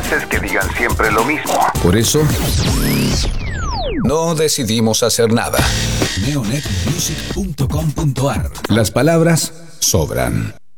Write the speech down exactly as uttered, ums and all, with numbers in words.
es que digan siempre lo mismo. Por eso, no decidimos hacer nada. neonet music punto com punto ar. Las palabras sobran.